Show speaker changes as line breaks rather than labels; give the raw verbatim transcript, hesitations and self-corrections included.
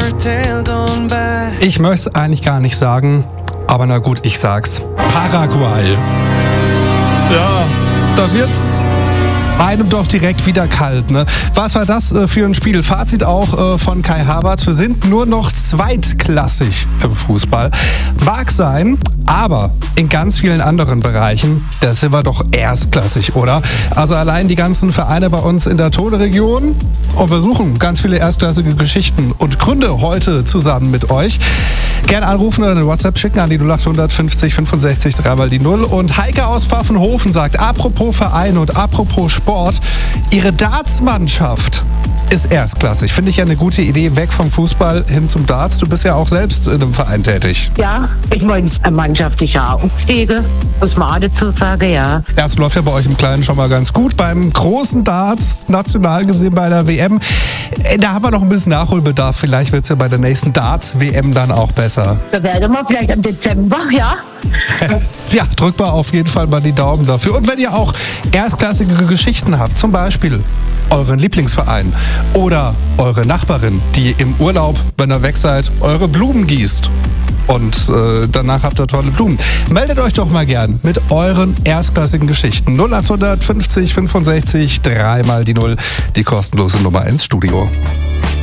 Ich möchte es eigentlich gar nicht sagen, aber na gut, ich sag's. Paraguay. Ja, da wird's einem doch direkt wieder kalt, ne? Was war das äh, für ein Spiel? Fazit auch äh, von Kai Havertz. Wir sind nur noch zweitklassig im Fußball. Mag sein, aber in ganz vielen anderen Bereichen, da sind wir doch erstklassig, oder? Also allein die ganzen Vereine bei uns in der Tone-Region. Und wir suchen ganz viele erstklassige Geschichten und Gründe heute zusammen mit euch. Gerne anrufen oder eine WhatsApp schicken an die null acht fünfzig fünfundsechzig drei mal die null. Und Heike aus Pfaffenhofen sagt, apropos Verein und apropos Sport, ihre Darts-Mannschaft ist erstklassig. Finde ich ja eine gute Idee, weg vom Fußball hin zum Darts. Du bist ja auch selbst in einem Verein tätig.
Ja, ich meine, mannschaftlicher Aufstiege, muss man auch dazu sagen, ja.
Ja, es läuft ja bei euch im Kleinen schon mal ganz gut. Beim großen Darts, national gesehen bei der W M, da haben wir noch ein bisschen Nachholbedarf. Vielleicht wird es ja bei der nächsten Darts-W M dann auch besser.
Da werden wir vielleicht im Dezember, ja.
Ja, drückt mal auf jeden Fall mal die Daumen dafür. Und wenn ihr auch erstklassige Geschichten habt, zum Beispiel euren Lieblingsverein oder eure Nachbarin, die im Urlaub, wenn ihr weg seid, eure Blumen gießt und äh, danach habt ihr tolle Blumen. Meldet euch doch mal gern mit euren erstklassigen Geschichten. null acht fünfzig fünfundsechzig drei mal die null, die kostenlose Nummer ins Studio.